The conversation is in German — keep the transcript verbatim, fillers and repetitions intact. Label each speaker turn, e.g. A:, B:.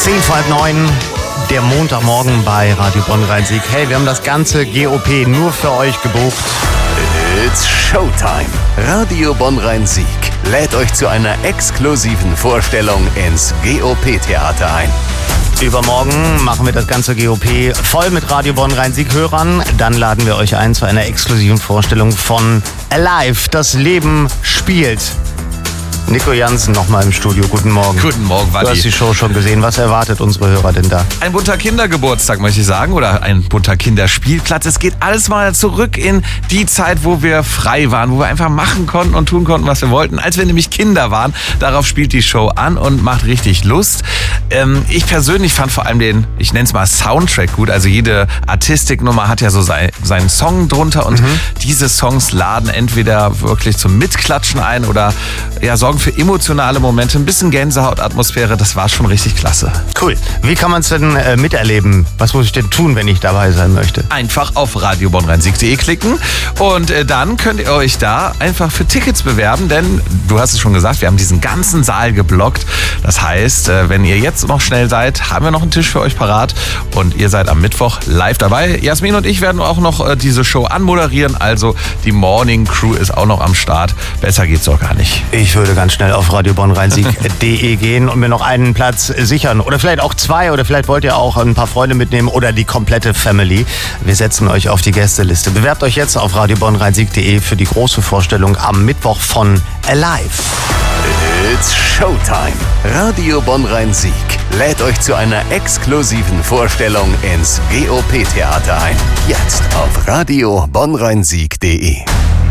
A: Zehn vor halb neun, der Montagmorgen bei Radio Bonn-Rhein-Sieg. Hey, wir haben das ganze G O P nur für euch gebucht.
B: It's Showtime. Radio Bonn-Rhein-Sieg lädt euch zu einer exklusiven Vorstellung ins G O P-Theater ein.
A: Übermorgen machen wir das ganze G O P voll mit Radio Bonn-Rhein-Sieg-Hörern. Dann laden wir euch ein zu einer exklusiven Vorstellung von Alive. Das Leben spielt. Nico Jansen nochmal im Studio. Guten Morgen.
C: Guten Morgen, Wally.
A: Du hast die Show schon gesehen. Was erwartet unsere Hörer denn da?
C: Ein bunter Kindergeburtstag, möchte ich sagen, oder ein bunter Kinderspielplatz. Es geht alles mal zurück in die Zeit, wo wir frei waren, wo wir einfach machen konnten und tun konnten, was wir wollten, als wir nämlich Kinder waren. Darauf spielt die Show an und macht richtig Lust. Ähm, ich persönlich fand vor allem den, ich nenne es mal Soundtrack gut. Also jede Artistiknummer hat ja so sein, seinen Song drunter und mhm. diese Songs laden entweder wirklich zum Mitklatschen ein oder ja, sorgen für emotionale Momente, ein bisschen Gänsehautatmosphäre, das war schon richtig klasse.
A: Cool. Wie kann man es denn äh, miterleben? Was muss ich denn tun, wenn ich dabei sein möchte?
C: Einfach auf radio bonn rhein sieg punkt de klicken und äh, dann könnt ihr euch da einfach für Tickets bewerben, denn du hast es schon gesagt, wir haben diesen ganzen Saal geblockt. Das heißt, äh, wenn ihr jetzt noch schnell seid, haben wir noch einen Tisch für euch parat und ihr seid am Mittwoch live dabei. Jasmin und ich werden auch noch äh, diese Show anmoderieren, also die Morning Crew ist auch noch am Start. Besser geht's doch gar nicht.
A: Ich würde ganz schnell auf radio bonn rhein sieg punkt de gehen und mir noch einen Platz sichern. Oder vielleicht auch zwei oder vielleicht wollt ihr auch ein paar Freunde mitnehmen oder die komplette Family. Wir setzen euch auf die Gästeliste. Bewerbt euch jetzt auf radio bonn rhein sieg punkt de für die große Vorstellung am Mittwoch von Alive.
B: It's Showtime. Radio Bonn-Rhein-Sieg lädt euch zu einer exklusiven Vorstellung ins G O P-Theater ein. Jetzt auf radio bonn rhein sieg punkt de.